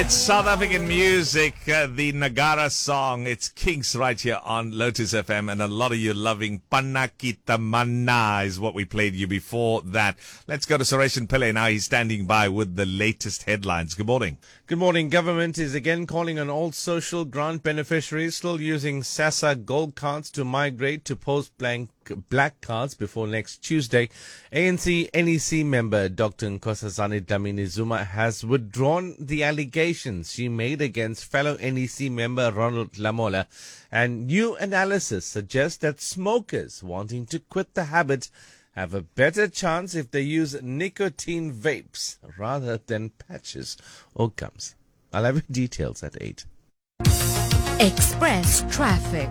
It's South African music, the Nagara song. It's Kings right here on Lotus FM, and a lot of you loving Panna Kita Manna is what we played you before that. Let's go to Suresh Pillay now. He's standing by with the latest headlines. Good morning. Good morning. Government is again calling on all social grant beneficiaries still using SASSA gold cards to migrate to post-blank black cards before next Tuesday. ANC NEC member Dr. Nkosazana Dlamini Zuma has withdrawn the allegations she made against fellow NEC member Ronald Lamola, and new analysis suggests that smokers wanting to quit the habit have a better chance if they use nicotine vapes rather than patches or gums. I'll have details at 8. Express traffic.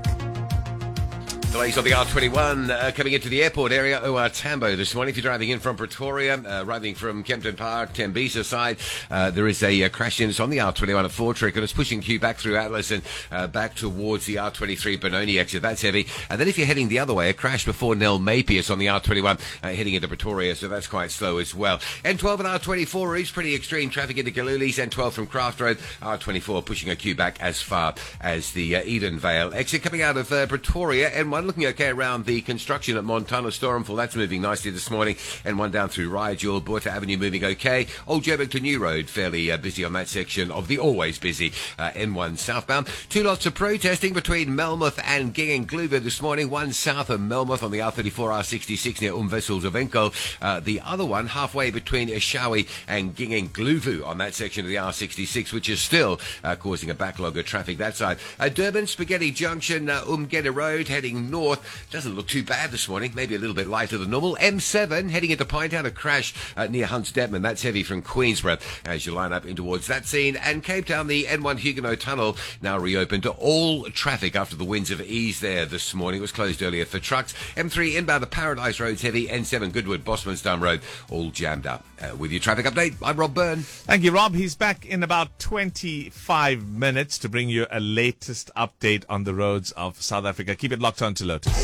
Delays on the R21 coming into the airport area, OR Tambo this morning. If you're driving in from Pretoria, arriving from Kempton Park, Tembisa side, there is a crash in. It's on the R21 at Fortrick, and it's pushing Q back through Atlas and back towards the R23 Benoni exit. That's heavy. And then if you're heading the other way, a crash before Nell Mapius on the R21 heading into Pretoria, so that's quite slow as well. N12 and R24 routes, pretty extreme traffic into Galulis. N12 from Craft Road, R24 pushing a Q back as far as the Edenvale exit. Coming out of Pretoria, N1 looking okay around the construction at Montana Stormfall. That's moving nicely this morning. N1 down through Rigel, Buerta Avenue moving okay. Old Joburg to New Road, fairly busy on that section of the always busy N1 southbound. Two lots of protesting between Melmoth and Gingengluva this morning. One south of Melmoth on the R34, R66 near Umwesselzewenko. The other one halfway between Eshawi and Gingengluvu on that section of the R66, which is still causing a backlog of traffic that side. Durban, Spaghetti Junction, Umgeda Road heading north. Doesn't look too bad this morning, maybe a little bit lighter than normal. M7 heading into Pinetown, a crash near Hunts Detman. That's heavy from Queensborough as you line up in towards that scene. And Cape Town, the N1 Huguenot Tunnel now reopened to all traffic after the winds of ease there this morning. It was closed earlier for trucks. M3 inbound to Paradise Road's heavy. N7 Goodwood Bosmansdown Road all jammed up. With your traffic update, I'm Rob Byrne. Thank you, Rob. He's back in about 25 minutes to bring you a latest update on the roads of South Africa. Keep it locked on to Lotus.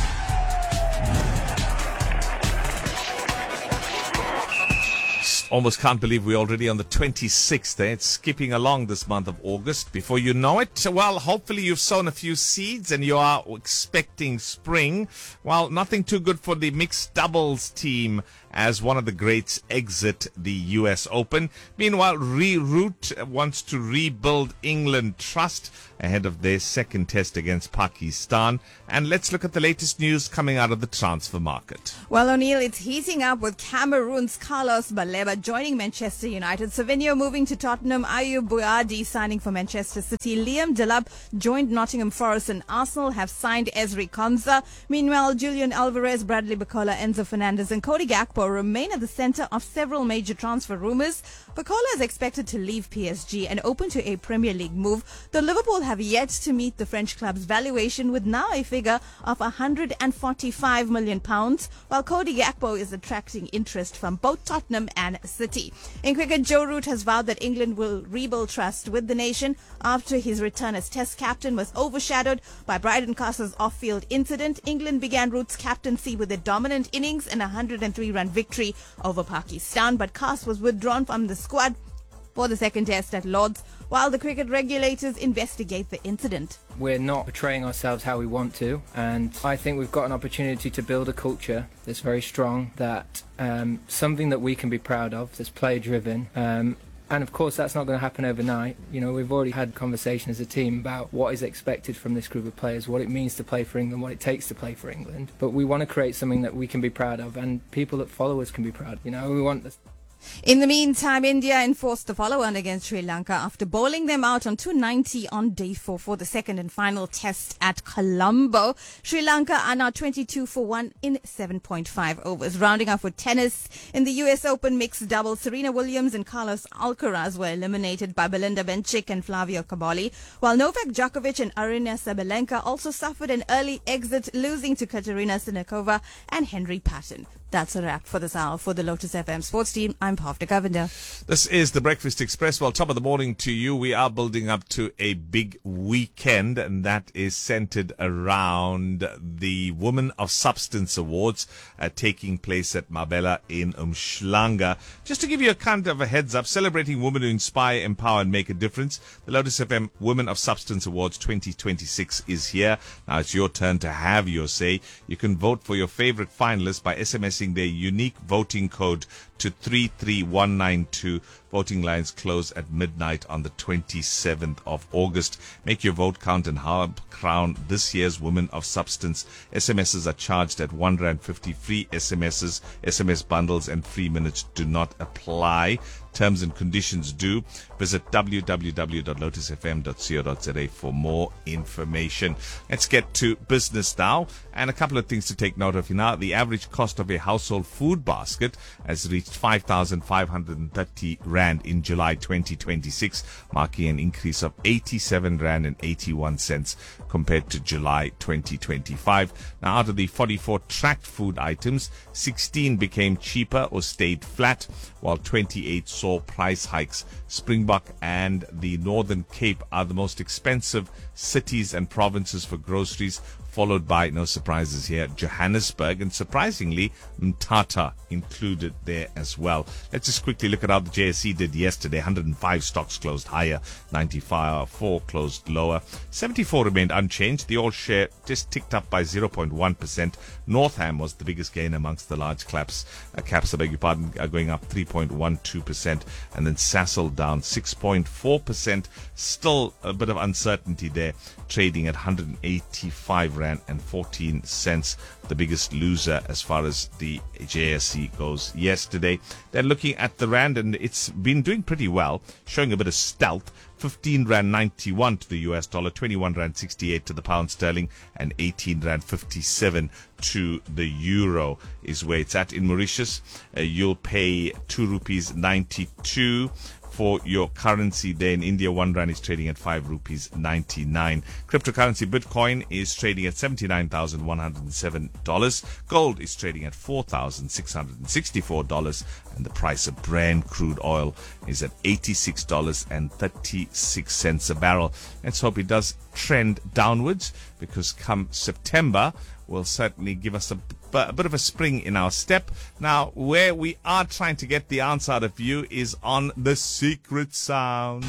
Almost can't believe we're already on the 26th. It's skipping along this month of August. Before you know it, well, hopefully you've sown a few seeds and you are expecting spring. Well, nothing too good for the mixed doubles team as one of the greats exit the US Open. Meanwhile, Root wants to rebuild England trust ahead of their second test against Pakistan. And let's look at the latest news coming out of the transfer market. Well, O'Neill, it's heating up with Cameroon's Carlos Baleba joining Manchester United, Savinho moving to Tottenham, Ayub Buadi signing for Manchester City, Liam Delap joined Nottingham Forest, and Arsenal have signed Ezri Konsa. Meanwhile, Julian Alvarez, Bradley Bacola, Enzo Fernandez and Cody Gakpo remain at the center of several major transfer rumors. Bacola is expected to leave PSG and open to a Premier League move, though Liverpool have yet to meet the French club's valuation with now a figure of £145 million, while Cody Gakpo is attracting interest from both Tottenham and City. In cricket, Joe Root has vowed that England will rebuild trust with the nation after his return as Test captain was overshadowed by Bryden Castle's off-field incident. England began Root's captaincy with a dominant innings and a 103-run victory over Pakistan, but Cast was withdrawn from the squad for the second test at Lord's while the cricket regulators investigate the incident. We're not portraying ourselves how we want to, and I think we've got an opportunity to build a culture that's very strong, that something that we can be proud of, that's player driven. And of course that's not going to happen overnight. You know, we've already had conversation as a team about what is expected from this group of players, what it means to play for England, what it takes to play for England. But we want to create something that we can be proud of and people that follow us can be proud. You know, we want this. In the meantime, India enforced the follow-on against Sri Lanka after bowling them out on 290 on day 4 for the second and final test at Colombo. Sri Lanka are now 22 for 1 in 7.5 overs. Rounding off with tennis, in the US Open mixed doubles, Serena Williams and Carlos Alcaraz were eliminated by Belinda Bencic and Flavio Cobolli, while Novak Djokovic and Aryna Sabalenka also suffered an early exit, losing to Katerina Siniakova and Henry Patton. That's a wrap for this hour. For the Lotus FM Sports Team, I'm Bhavna Govender. This is the Breakfast Express. Well, top of the morning to you. We are building up to a big weekend, and that is centered around the Women of Substance Awards taking place at Mabela in Umhlanga. Just to give you a kind of a heads up, celebrating women who inspire, empower, and make a difference. The Lotus FM Women of Substance Awards 2026 is here. Now it's your turn to have your say. You can vote for your favorite finalists by SMSing their unique voting code to 33192. Voting lines close at midnight on the 27th of August. Make your vote count and help crown this year's Women of Substance. SMSs are charged at R1.50. Free SMSs, SMS bundles, and free minutes do not apply. Terms and conditions do. Visit www.lotusfm.co.za for more information. Let's get to business now. And a couple of things to take note of. Now, the average cost of a household food basket has reached 5,530 Rand in July 2026, marking an increase of 87 Rand and 81 cents compared to July 2025. Now, out of the 44 tracked food items, 16 became cheaper or stayed flat, while 28 saw price hikes. Springbok and the Northern Cape are the most expensive cities and provinces for groceries, followed by, no surprises here, Johannesburg, and surprisingly, Mthatha included there as well. Let's just quickly look at how the JSE did yesterday. 105 stocks closed higher, 94 closed lower, 74 remained unchanged. The all share just ticked up by 0.1%. Northam was the biggest gain amongst the large caps, are going up 3.12%, and then Sasol down 6.4%. Still a bit of uncertainty there, trading at 185 Rand and 14 cents, the biggest loser as far as the JSE goes yesterday. They're looking at the Rand, and it's been doing pretty well, showing a bit of stealth. 15 Rand 91 to the US dollar, 21 Rand 68 to the pound sterling, and 18 Rand 57 to the euro is where it's at. In Mauritius, you'll pay 2 rupees 92 for your currency there. In India, 1 Rand is trading at 5 rupees 99. Cryptocurrency Bitcoin is trading at $79,107. Gold is trading at $4,664. And the price of Brent crude oil is at $86.36 a barrel. Let's hope it does trend downwards, because come September will certainly give us a bit of a spring in our step. Now, where we are trying to get the answer out of you is on the secret sound.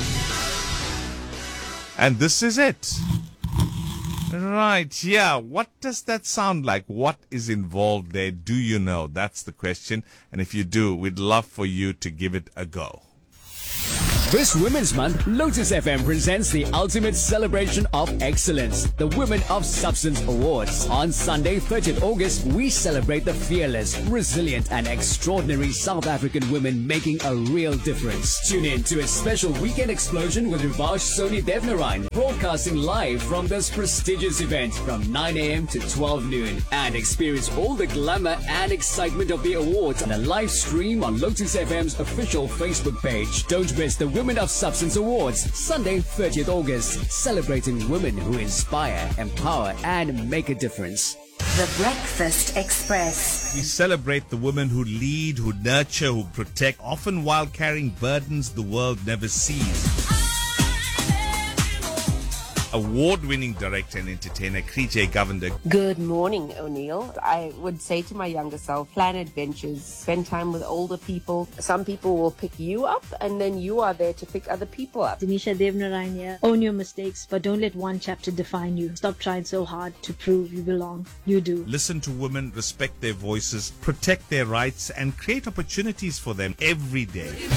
And this is it. Right, yeah. What does that sound like? What is involved there? Do you know? That's the question. And if you do, we'd love for you to give it a go. This Women's Month, Lotus FM presents the ultimate celebration of excellence, the Women of Substance Awards. On Sunday, 30th August, we celebrate the fearless, resilient, and extraordinary South African women making a real difference. Tune in to a special weekend explosion with Rivash Soni Devnarayan, broadcasting live from this prestigious event from 9 a.m. to 12 noon. And experience all the glamour and excitement of the awards on a live stream on Lotus FM's official Facebook page. Don't miss the Women of Substance Awards, Sunday, 30th August, celebrating women who inspire, empower, and make a difference. The Breakfast Express. We celebrate the women who lead, who nurture, who protect, often while carrying burdens the world never sees. Award-winning director and entertainer KJ Govender. Good morning, O'Neill. I would say to my younger self, plan adventures, spend time with older people. Some people will pick you up, and then you are there to pick other people up. Denisha Devnarayan here. Own your mistakes, but don't let one chapter define you. Stop trying so hard to prove you belong. You do. Listen to women, respect their voices, protect their rights, and create opportunities for them every day.